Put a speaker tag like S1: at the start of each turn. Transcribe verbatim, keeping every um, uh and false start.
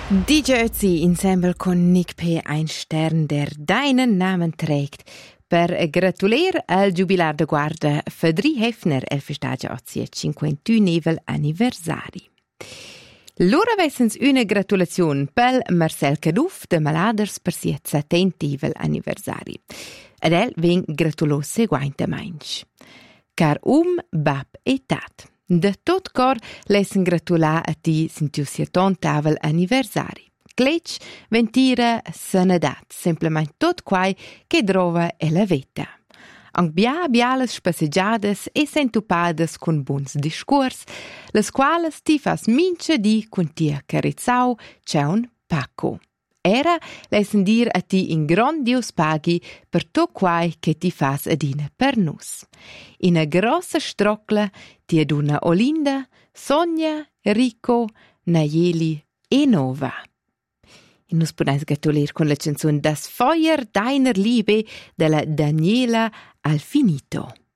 S1: D J Ötzi insieme con Nick P. ein Stern, der deinen Namen trägt. Per gratulier al jubilar de guarda Fedri Hefner el festagia Ötzi e cinquantunevel anniversari. Lura vessens una gratulazione pel Marcel Caduff de Maladers per siet settentivel anniversari. Ed el ven gratulò seguente mainch. Car um, bab e tat. De tot cor lesen gratulà a ti sintiu sietontavel anniversari. Cletch ventira senedat, semplament tot quai che drova e la veta. Ang bia biales spassegiadas e sentupades con buns discurs, les quales ti fas mince di con tia carizzau c'è un pacco. Era lesen dir a ti in grandios paghi per to quai che ti fas adina per nus. In a grossa strocla ti aduna Olinda, Sonja, Rico, Nayeli e Nova. E nus podais gratulir con la canzone Das Feuer deiner Liebe della Daniela Alfinito.